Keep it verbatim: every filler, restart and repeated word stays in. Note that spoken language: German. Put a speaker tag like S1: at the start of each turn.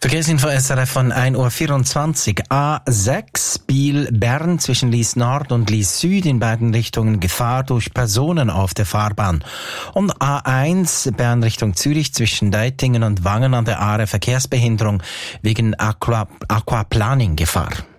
S1: Verkehrsinfo S R F von ein Uhr vierundzwanzig. A sechs Biel-Bern zwischen Lies Nord und Lies Süd in beiden Richtungen Gefahr durch Personen auf der Fahrbahn. Und A eins Bern Richtung Zürich zwischen Deitingen und Wangen an der Aare Verkehrsbehinderung wegen Aqua, Aquaplaning Gefahr.